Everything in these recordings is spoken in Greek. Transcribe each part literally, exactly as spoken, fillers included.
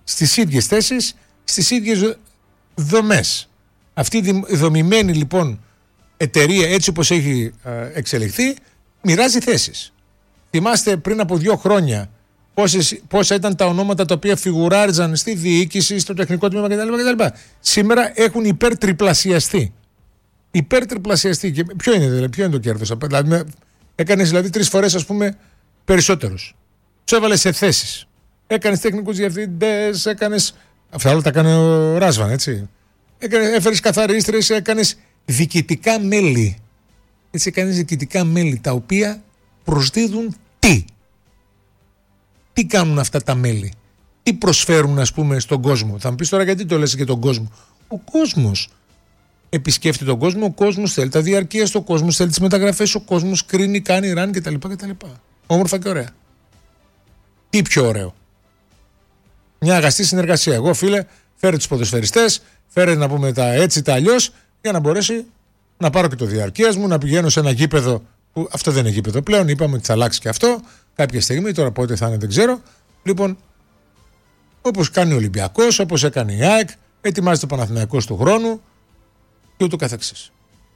στις ίδιες θέσεις, στις ίδιες δομές. Αυτή η δομημένη λοιπόν εταιρεία, έτσι όπως έχει εξελιχθεί, μοιράζει θέσεις. Θυμάστε πριν από δύο χρόνια πόσες, πόσα ήταν τα ονόματα τα οποία φιγουράριζαν στη διοίκηση, στο τεχνικό τμήμα κτλ. Σήμερα έχουν υπερτριπλασιαστεί. Υπερτριπλασιαστεί. Και ποιο είναι, δηλαδή, ποιο είναι το κέρδος? Δηλαδή, έκανες δηλαδή τρεις φορές, ας πούμε, περισσότερους. Τους έβαλες σε θέσεις. Έκανες τεχνικούς διευθυντές, έκανες. Αυτά όλα τα κάνει ο Ράσβαν, έτσι. Έκανες, έφερες καθαρίστρες, έκανες διοικητικά μέλη. Έτσι, έκανες διοικητικά μέλη τα οποία προσδίδουν τι. Τι κάνουν αυτά τα μέλη? Τι προσφέρουν, ας πούμε, στον κόσμο? Θα μου πεις τώρα, γιατί το λες και τον κόσμο? Ο κόσμος επισκέφτει τον κόσμο, ο κόσμος θέλει τα διαρκείας, ο κόσμος θέλει τις μεταγραφές, ο κόσμος κρίνει, κάνει, ράνει κτλ. κτλ. Όμορφα και ωραία. Τι πιο ωραίο? Μια αγαστή συνεργασία. Εγώ, φίλε, φέρε τους ποδοσφαιριστές, φέρε να πούμε τα έτσι, τα αλλιώς, για να μπορέσει να πάρω και το διαρκείας μου, να πηγαίνω σε ένα γήπεδο που αυτό δεν είναι γήπεδο πλέον. Είπαμε ότι θα αλλάξει και αυτό κάποια στιγμή, τώρα πότε θα είναι δεν ξέρω. Λοιπόν, όπως κάνει ο Ολυμπιακός, όπως έκανε η ΑΕΚ, ετοιμάζεται ο Παναθηναϊκός του χρόνου και ούτω καθεξής.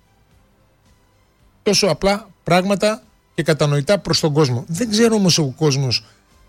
Τόσο απλά πράγματα και κατανοητά προς τον κόσμο. Δεν ξέρω όμως ο κόσμος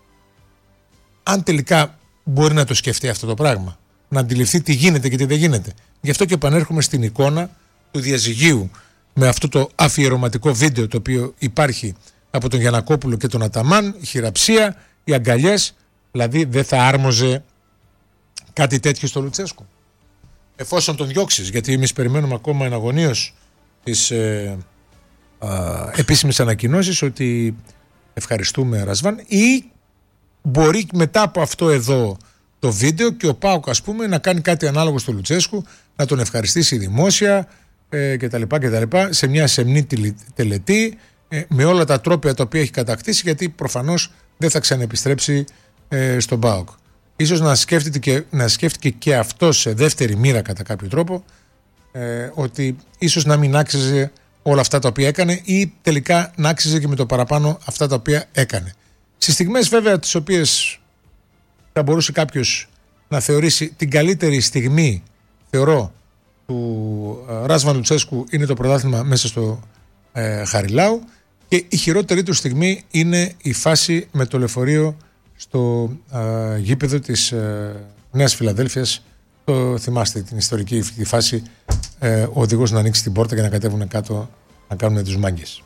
αν τελικά μπορεί να το σκεφτεί αυτό το πράγμα, να αντιληφθεί τι γίνεται και τι δεν γίνεται. Γι' αυτό και επανέρχομαι στην εικόνα του διαζυγίου με αυτό το αφιερωματικό βίντεο το οποίο υπάρχει από τον Γιαννακόπουλο και τον Αταμάν, η χειραψία, οι αγκαλιές. Δηλαδή δεν θα άρμοζε κάτι τέτοιο στο Λουτσέσκου, εφόσον τον διώξεις, γιατί εμείς περιμένουμε ακόμα εναγωνίως τις ε, α, επίσημες ανακοινώσεις ότι ευχαριστούμε Ρασβάν, ή μπορεί μετά από αυτό εδώ το βίντεο και ο ΠΑΟΚ, ας πούμε, να κάνει κάτι ανάλογο στο Λουτσέσκου, να τον ευχαριστήσει δημόσια ε, κτλ, κτλ, σε μια σεμνή τελετή ε, με όλα τα τρόπια τα οποία έχει κατακτήσει, γιατί προφανώς δεν θα ξαναεπιστρέψει ε, στον ΠΑΟΚ. Ίσως να σκέφτηκε και, να σκέφτηκε και αυτό σε δεύτερη μοίρα κατά κάποιο τρόπο ε, ότι ίσως να μην άξιζε όλα αυτά τα οποία έκανε, ή τελικά να άξιζε και με το παραπάνω αυτά τα οποία έκανε. Στις στιγμές βέβαια τις οποίες θα μπορούσε κάποιος να θεωρήσει την καλύτερη στιγμή, θεωρώ, του ε, Ράσβαν Λουτσέσκου είναι το πρωτάθλημα μέσα στο ε, Χαριλάου, και η χειρότερη του στιγμή είναι η φάση με το λεωφορείο στο ε, γήπεδο της ε, Νέας Φιλαδέλφειας. Το θυμάστε την ιστορική τη φάση, ε, ο οδηγός να ανοίξει την πόρτα και να κατέβουν κάτω να κάνουν τους μάγκες.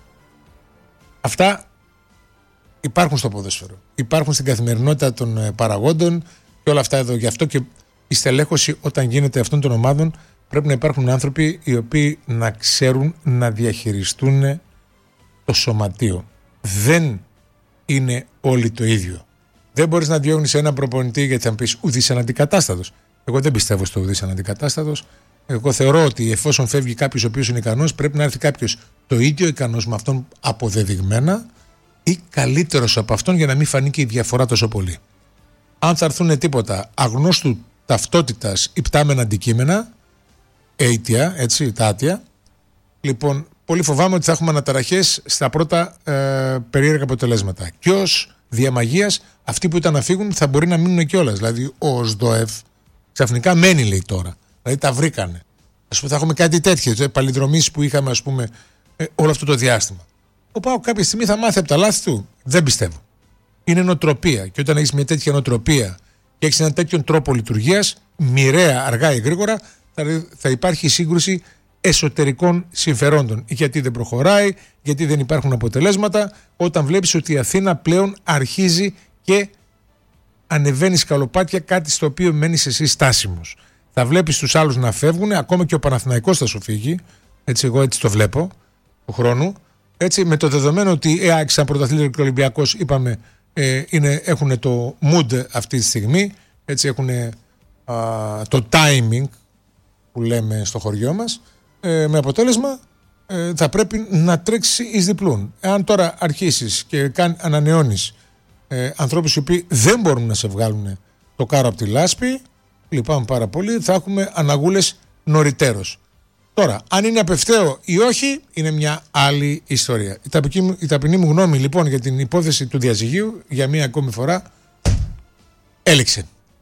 Αυτά υπάρχουν στο ποδόσφαιρο, υπάρχουν στην καθημερινότητα των ε, παραγόντων και όλα αυτά εδώ. Γι' αυτό και η στελέχωση όταν γίνεται αυτών των ομάδων πρέπει να υπάρχουν άνθρωποι οι οποίοι να ξέρουν να διαχειριστούν το σωματείο. Δεν είναι όλοι το ίδιο. Δεν μπορείς να διώχνεις έναν προπονητή γιατί θα μου πεις ουδής αναντικατάστατος. Εγώ δεν πιστεύω στο ουδής αναντικατάστατος. Εγώ θεωρώ ότι εφόσον φεύγει κάποιος ο οποίος είναι ικανός, πρέπει να έρθει κάποιος το ίδιο ικανός με αυτόν αποδεδειγμένα ή καλύτερος από αυτόν, για να μην φανεί και η διαφορά τόσο πολύ. Αν θα έρθουν τίποτα αγνώστου ταυτότητας υπτάμενα αντικείμενα, αίτια, έτσι, τα άτια, λοιπόν, πολύ φοβάμαι ότι θα έχουμε αναταραχές στα πρώτα ε, περίεργα αποτελέσματα. Και ως διαμαγείας, αυτοί που ήταν να φύγουν θα μπορεί να μείνουν κιόλας. Δηλαδή, ο ΣΔΟΕΦ ξαφνικά μένει, λέει τώρα. Δηλαδή, τα βρήκανε. Ας πούμε, θα έχουμε κάτι τέτοιο, παλινδρομήσεις που είχαμε, ας πούμε, ε, όλο αυτό το διάστημα. Ο ΠΑΟΚ κάποια στιγμή θα μάθει από τα λάθη του. Δεν πιστεύω. Είναι νοοτροπία. Και όταν έχεις μια τέτοια νοοτροπία και έχεις έναν τέτοιον τρόπο λειτουργίας, μοιραία, αργά ή γρήγορα, θα, θα υπάρχει σύγκρουση εσωτερικών συμφερόντων. Γιατί δεν προχωράει, γιατί δεν υπάρχουν αποτελέσματα, όταν βλέπεις ότι η Αθήνα πλέον αρχίζει και ανεβαίνει σκαλοπάτια, κάτι στο οποίο μένεις εσύ στάσιμος. Θα βλέπεις τους άλλους να φεύγουν, ακόμα και ο Παναθηναϊκός θα σου φύγει, έτσι, εγώ έτσι το βλέπω, του χρόνου, έτσι, με το δεδομένο ότι η ΑΕΚ σαν πρωταθλήτρια και ο Ολυμπιακός, είπαμε, ε, είναι, έχουν το mood αυτή τη στιγμή, έτσι, έχουν α, το timing που λέμε στο χωριό μας, ε, με αποτέλεσμα ε, θα πρέπει να τρέξει εις διπλούν. Εάν τώρα αρχίσεις και καν, ανανεώνεις ε, ανθρώπους οι οποίοι δεν μπορούν να σε βγάλουν το κάρο από τη λάσπη, λυπάμαι πάρα πολύ, θα έχουμε αναγούλες νωριτέρως. Τώρα, αν είναι απευθέω ή όχι, είναι μια άλλη ιστορία. Η ταπεινή, η ταπεινή μου γνώμη λοιπόν για την υπόθεση του διαζυγίου για μία ακόμη φορά έληξε.